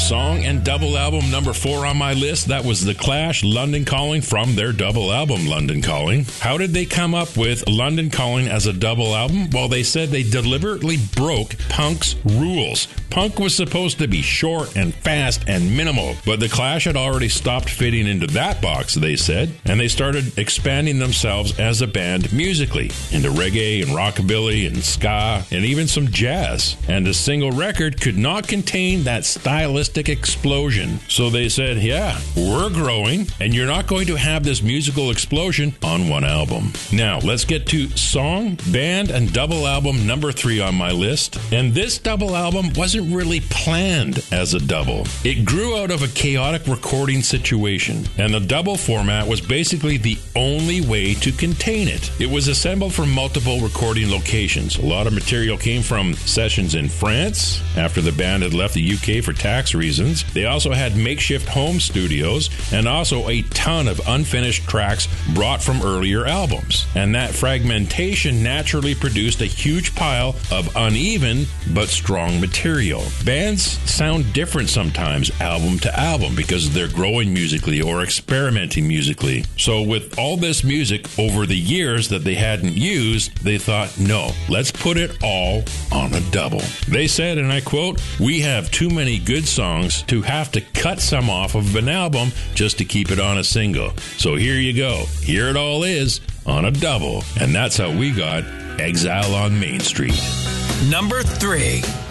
Song and double album number 4 on my list, that was The Clash, London Calling, from their double album, London Calling. How did they come up with London Calling as a double album? Well, they said they deliberately broke punk's rules. Punk was supposed to be short and fast and minimal, but The Clash had already stopped fitting into that box, they said, and they started expanding themselves as a band musically into reggae and rockabilly and ska and even some jazz. And a single record could not contain that stylistic explosion. So they said, yeah, we're growing, and you're not going to have this musical explosion on one album. Now, let's get to song, band, and double album number 3 on my list. And this double album wasn't really planned as a double. It grew out of a chaotic recording situation, and the double format was basically the only way to contain it. It was assembled from multiple recording locations. A lot of material came from sessions in France after the band had left the UK for tax reasons. They also had makeshift home studios and also a ton of unfinished tracks brought from earlier albums. And that fragmentation naturally produced a huge pile of uneven but strong material. Bands sound different sometimes album to album because they're growing musically or experimenting musically. So with all this music over the years that they hadn't used, they thought, no, let's put it all on a double. They said, and I quote, "We have too many good songs to have to cut some off of an album just to keep it on a single. So here you go. Here it all is on a double." And that's how we got Exile on Main Street. Number 3.